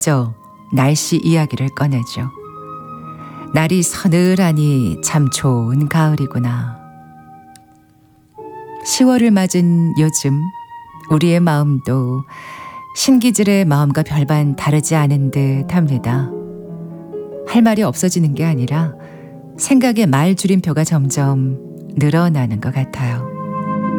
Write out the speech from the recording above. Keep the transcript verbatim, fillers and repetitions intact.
저 날씨 이야기를 꺼내죠. 날이 서늘하니 참 좋은 가을이구나. 시월을 맞은 요즘 우리의 마음도 신기질의 마음과 별반 다르지 않은 듯 합니다. 할 말이 없어지는 게 아니라 생각의 말 줄임표가 점점 늘어나는 것 같아요.